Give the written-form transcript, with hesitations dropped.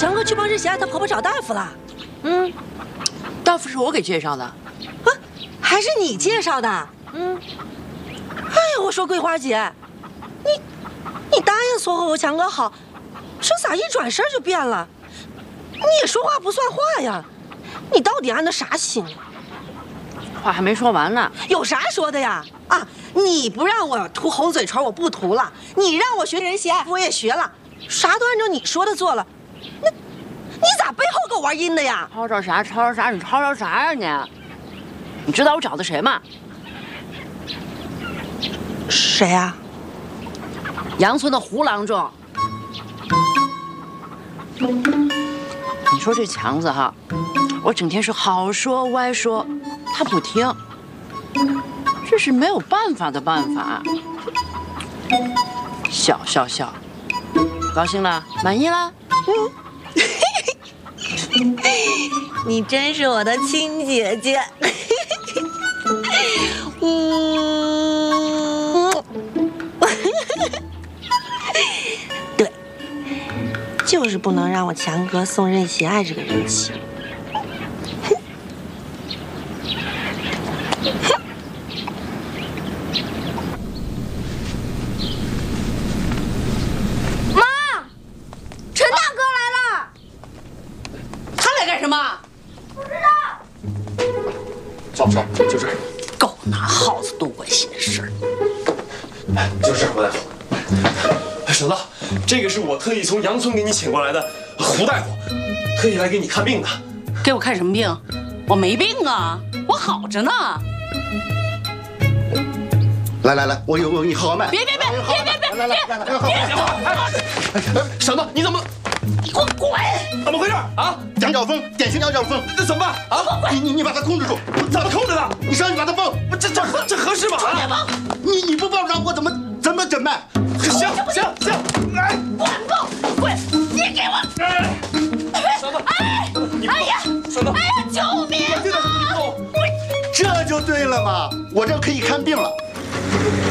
强哥去帮任贤他婆婆找大夫了。 大夫是我给介绍的。 啊，还是你介绍的？哎呀，我说桂花姐，你答应撮合我强哥好，这咋一转身就变了？你也说话不算话呀！你到底安的啥心？ 话还没说完呢。 有啥说的呀？啊，你不让我涂红嘴唇，我不涂了；你让我学人贤，我也学了，啥都按照你说的做了。那，你咋背后给我玩阴的呀？ 吵吵啥？吵吵啥？你吵吵啥呀你？你知道我找的谁吗？ 谁呀？ 杨村的胡郎中。你说这强子哈，我整天是好说歪说，他不听，这是没有办法的办法。笑笑笑，高兴了，满意了？ 你真是我的亲姐姐。对，就是不能让我强哥送任贤爱这个人气。 妈，陈大哥来了。 他来干什么？ 不知道。 少不少，就这儿。 狗拿耗子多管闲事。 哎，就这儿，胡大夫。婶子，这个是我特意从杨村给你请过来的胡大夫，特意来给你看病的。 给我看什么病？我没病啊，我好着呢。 来，我给你号号脉。 别！ 来， 婶子，你怎么？ 你给我滚！ 怎么回事啊？ 羊角风，典型羊角风， 那怎么办啊？ 你把它控制住。 怎么控制的？ 你上去把它放。 这合适吗？啊？ 你不放上我怎么诊脉？ 行，来， 滚！你给我！ 婶子，哎呀，婶子， 哎呀，救命啊！ 这就对了嘛，我这可以看病了。